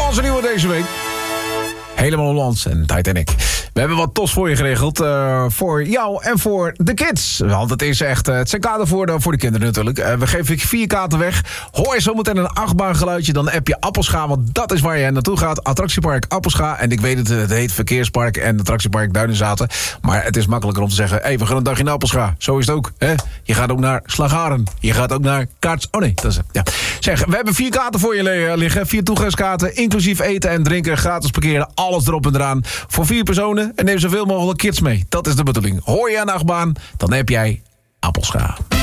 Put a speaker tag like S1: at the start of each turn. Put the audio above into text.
S1: Hollandse nieuwe deze week. Helemaal Hollands en Titanic. We hebben wat tos voor je geregeld. Voor jou en voor de kids. Want het is echt het zijn kaarten voor de kinderen natuurlijk. We geven 4 kaarten weg. Hoor je zometeen een achtbaangeluidje, dan app je Appelscha. Want dat is waar je naartoe gaat. Attractiepark Appelscha. En ik weet het heet Verkeerspark en Attractiepark Duinenzaten. Maar het is makkelijker om te zeggen, we gaan een dagje naar Appelscha. Zo is het ook. Hè? Je gaat ook naar Slagharen. Je gaat ook naar Kaarts... Oh nee, dat is het. Ja. Zeg, we hebben 4 kaarten voor je liggen. 4 toegangskaarten, inclusief eten en drinken. Gratis parkeren, alles erop en eraan. Voor 4 personen en neem zoveel mogelijk kids mee. Dat is de bedoeling. Hoor je een achtbaan, dan heb jij Appelscha.